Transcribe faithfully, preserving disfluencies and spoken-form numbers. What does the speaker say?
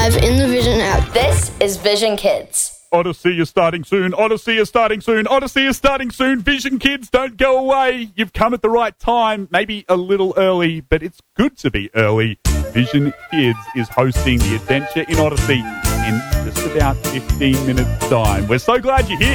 live in the Vision app. This is Vision Kids. Odyssey is starting soon. Odyssey is starting soon. Odyssey is starting soon. Vision Kids, don't go away. You've come at the right time. Maybe a little early, but it's good to be early. Vision Kids is hosting the Adventure in Odyssey in just about fifteen minutes' time. We're so glad you're here.